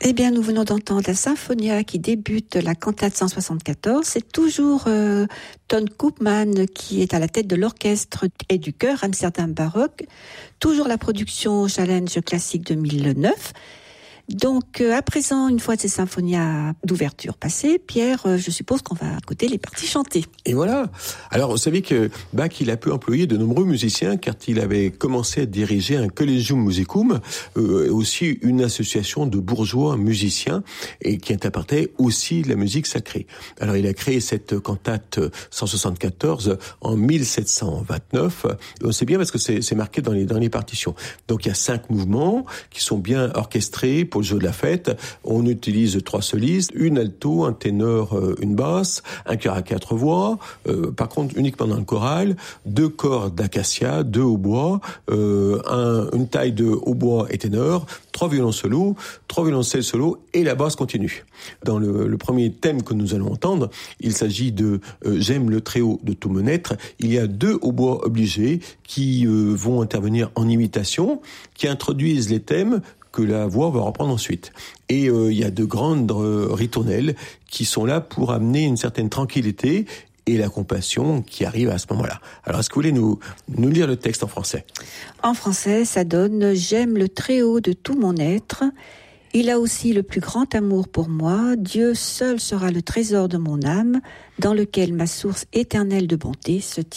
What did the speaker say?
Eh bien, nous venons d'entendre la Symphonia qui débute la cantate 174. C'est toujours Ton Koopman qui est à la tête de l'orchestre et du chœur Amsterdam Baroque. Toujours la production Challenge Classique 2009. Donc, à présent, une fois ces symphonias d'ouverture passées, Pierre, je suppose qu'on va écouter les parties chantées. Et voilà. Alors, vous savez que Bach, il a pu employer de nombreux musiciens, car il avait commencé à diriger un Collegium Musicum, aussi une association de bourgeois musiciens, et qui interprétait aussi la musique sacrée. Alors, il a créé cette cantate 174 en 1729. C'est bien parce que c'est marqué dans les partitions. Donc, il y a 5 mouvements qui sont bien orchestrés pour le jeu de la fête. On utilise 3 solistes, une alto, un ténor, une basse, un chœur à 4 voix, par contre uniquement dans le choral, 2 cordes d'acacia, 2 hautbois, une taille de hautbois et ténor, 3 violons solos, 3 violoncelles solos et la basse continue. Dans le premier thème que nous allons entendre, il s'agit de J'aime le très haut de tout mon être. Il y a 2 hautbois obligés qui vont intervenir en imitation, qui introduisent les thèmes que la voix va reprendre ensuite. Et il y a de grandes ritournelles qui sont là pour amener une certaine tranquillité et la compassion qui arrive à ce moment-là. Alors, est-ce que vous voulez nous lire le texte en français ? En français, ça donne « J'aime le très haut de tout mon être. Il a aussi le plus grand amour pour moi. Dieu seul sera le trésor de mon âme, dans lequel ma source éternelle de bonté se tient. »